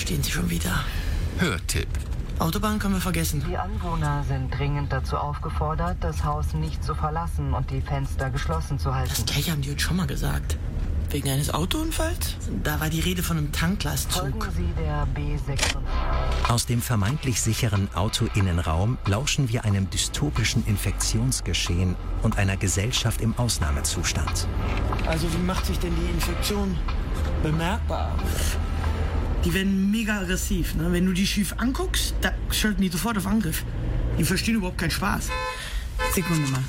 stehen sie schon wieder. Hörtipp. Autobahn können wir vergessen. Die Anwohner sind dringend dazu aufgefordert, das Haus nicht zu verlassen und die Fenster geschlossen zu halten. Das gleiche haben die uns schon mal gesagt. Wegen eines Autounfalls? Da war die Rede von einem Tanklastzug. Folgen Sie der B6. Aus dem vermeintlich sicheren Autoinnenraum lauschen wir einem dystopischen Infektionsgeschehen und einer Gesellschaft im Ausnahmezustand. Also wie macht sich denn die Infektion bemerkbar? Die werden mega aggressiv. Ne? Wenn du die schief anguckst, da schalten die sofort auf Angriff. Die verstehen überhaupt keinen Spaß. Sekunde mal.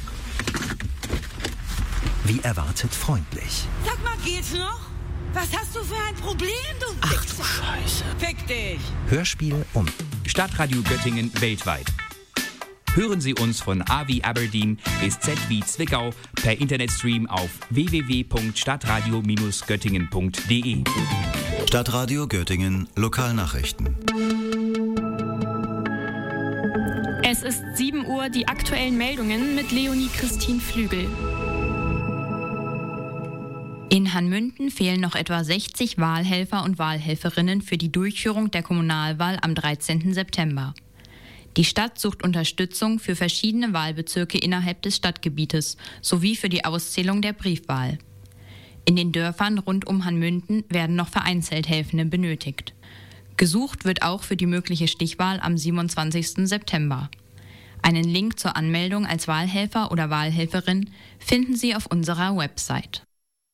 Wie erwartet freundlich. Sag mal, geht's noch? Was hast du für ein Problem, du Ach Wichser? du Scheiße. Fick dich! Hörspiel um. Stadtradio Göttingen weltweit. Hören Sie uns von A wie Aberdeen bis Z wie Zwickau per Internetstream auf www.stadtradio-göttingen.de. Stadtradio Göttingen Lokalnachrichten. Es ist 7 Uhr, die aktuellen Meldungen mit Leonie Christine Flügel. In Hanmünden fehlen noch etwa 60 Wahlhelfer und Wahlhelferinnen für die Durchführung der Kommunalwahl am 13. September. Die Stadt sucht Unterstützung für verschiedene Wahlbezirke innerhalb des Stadtgebietes sowie für die Auszählung der Briefwahl. In den Dörfern rund um Hanmünden werden noch vereinzelt Helfende benötigt. Gesucht wird auch für die mögliche Stichwahl am 27. September. Einen Link zur Anmeldung als Wahlhelfer oder Wahlhelferin finden Sie auf unserer Website.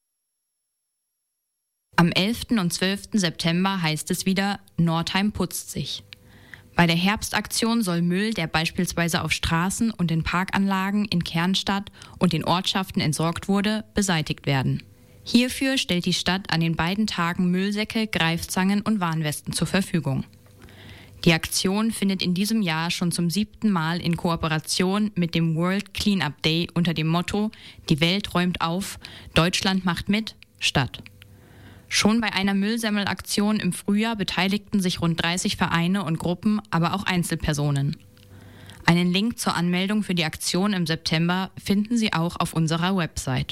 Am 11. und 12. September heißt es wieder, Nordheim putzt sich. Bei der Herbstaktion soll Müll, der beispielsweise auf Straßen und in Parkanlagen in Kernstadt und den Ortschaften entsorgt wurde, beseitigt werden. Hierfür stellt die Stadt an den beiden Tagen Müllsäcke, Greifzangen und Warnwesten zur Verfügung. Die Aktion findet in diesem Jahr schon zum 7. Mal in Kooperation mit dem World Cleanup Day unter dem Motto „Die Welt räumt auf, Deutschland macht mit" statt. Schon bei einer Müllsammelaktion im Frühjahr beteiligten sich rund 30 Vereine und Gruppen, aber auch Einzelpersonen. Einen Link zur Anmeldung für die Aktion im September finden Sie auch auf unserer Website.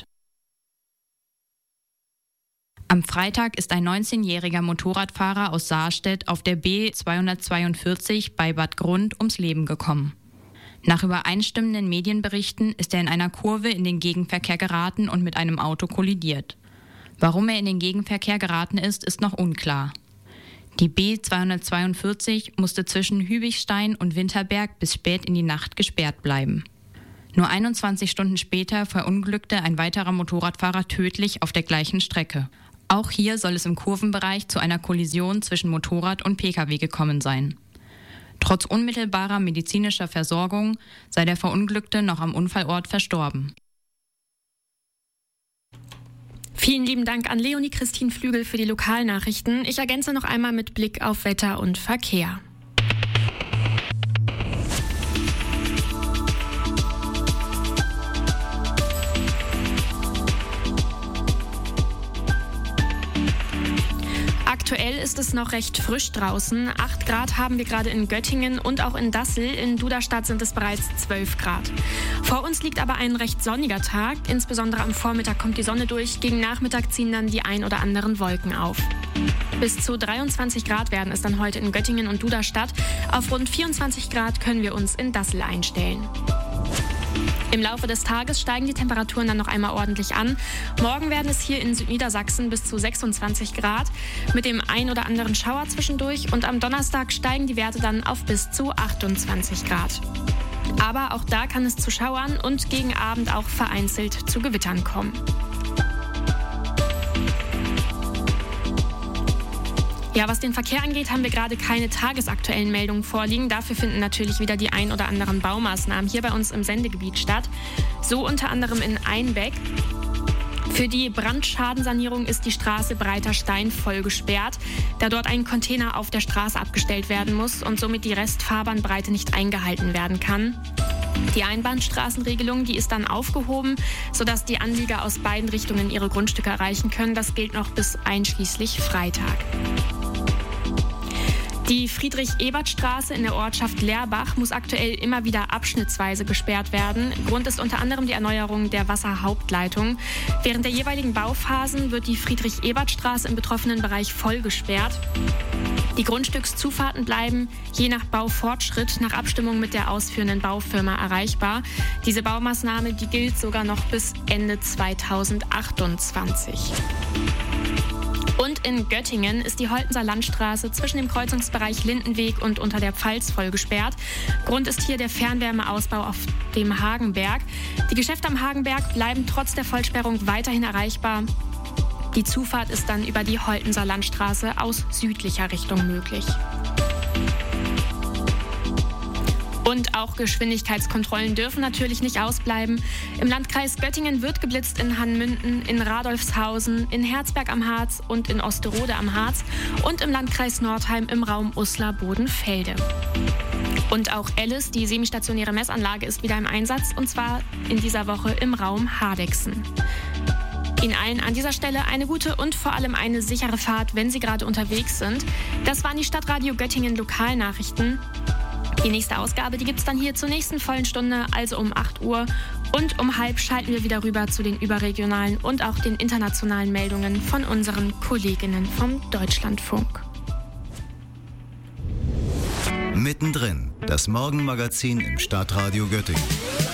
Am Freitag ist ein 19-jähriger Motorradfahrer aus Saarstedt auf der B242 bei Bad Grund ums Leben gekommen. Nach übereinstimmenden Medienberichten ist er in einer Kurve in den Gegenverkehr geraten und mit einem Auto kollidiert. Warum er in den Gegenverkehr geraten ist noch unklar. Die B242 musste zwischen Hübigstein und Winterberg bis spät in die Nacht gesperrt bleiben. Nur 21 Stunden später verunglückte ein weiterer Motorradfahrer tödlich auf der gleichen Strecke. Auch hier soll es im Kurvenbereich zu einer Kollision zwischen Motorrad und Pkw gekommen sein. Trotz unmittelbarer medizinischer Versorgung sei der Verunglückte noch am Unfallort verstorben. Vielen lieben Dank an Leonie Christine Flügel für die Lokalnachrichten. Ich ergänze noch einmal mit Blick auf Wetter und Verkehr. Aktuell ist es noch recht frisch draußen. 8 Grad haben wir gerade in Göttingen und auch in Dassel. In Duderstadt sind es bereits 12 Grad. Vor uns liegt aber ein recht sonniger Tag. Insbesondere am Vormittag kommt die Sonne durch. Gegen Nachmittag ziehen dann die ein oder anderen Wolken auf. Bis zu 23 Grad werden es dann heute in Göttingen und Duderstadt. Auf rund 24 Grad können wir uns in Dassel einstellen. Im Laufe des Tages steigen die Temperaturen dann noch einmal ordentlich an. Morgen werden es hier in Südniedersachsen bis zu 26 Grad mit dem ein oder anderen Schauer zwischendurch und am Donnerstag steigen die Werte dann auf bis zu 28 Grad. Aber auch da kann es zu Schauern und gegen Abend auch vereinzelt zu Gewittern kommen. Ja, was den Verkehr angeht, haben wir gerade keine tagesaktuellen Meldungen vorliegen. Dafür finden natürlich wieder die ein oder anderen Baumaßnahmen hier bei uns im Sendegebiet statt. So unter anderem in Einbeck. Für die Brandschadensanierung ist die Straße Breiter Stein voll gesperrt, da dort ein Container auf der Straße abgestellt werden muss und somit die Restfahrbahnbreite nicht eingehalten werden kann. Die Einbahnstraßenregelung, die ist dann aufgehoben, sodass die Anlieger aus beiden Richtungen ihre Grundstücke erreichen können. Das gilt noch bis einschließlich Freitag. Die Friedrich-Ebert-Straße in der Ortschaft Lerbach muss aktuell immer wieder abschnittsweise gesperrt werden. Grund ist unter anderem die Erneuerung der Wasserhauptleitung. Während der jeweiligen Bauphasen wird die Friedrich-Ebert-Straße im betroffenen Bereich voll gesperrt. Die Grundstückszufahrten bleiben je nach Baufortschritt nach Abstimmung mit der ausführenden Baufirma erreichbar. Diese Baumaßnahme, die gilt sogar noch bis Ende 2028. Und in Göttingen ist die Holtenser Landstraße zwischen dem Kreuzungsbereich Lindenweg und unter der Pfalz voll gesperrt. Grund ist hier der Fernwärmeausbau auf dem Hagenberg. Die Geschäfte am Hagenberg bleiben trotz der Vollsperrung weiterhin erreichbar. Die Zufahrt ist dann über die Holtenser Landstraße aus südlicher Richtung möglich. Und auch Geschwindigkeitskontrollen dürfen natürlich nicht ausbleiben. Im Landkreis Göttingen wird geblitzt in Hannmünden, in Radolfshausen, in Herzberg am Harz und in Osterode am Harz und im Landkreis Nordheim im Raum Uslar-Bodenfelde. Und auch Alice, die semistationäre Messanlage, ist wieder im Einsatz, und zwar in dieser Woche im Raum Hardegsen. Ihnen allen an dieser Stelle eine gute und vor allem eine sichere Fahrt, wenn Sie gerade unterwegs sind. Das waren die Stadtradio Göttingen Lokalnachrichten. Die nächste Ausgabe, die gibt es dann hier zur nächsten vollen Stunde, also um 8 Uhr. Und um 12:30 schalten wir wieder rüber zu den überregionalen und auch den internationalen Meldungen von unseren Kolleginnen vom Deutschlandfunk. Mittendrin, das Morgenmagazin im Stadtradio Göttingen.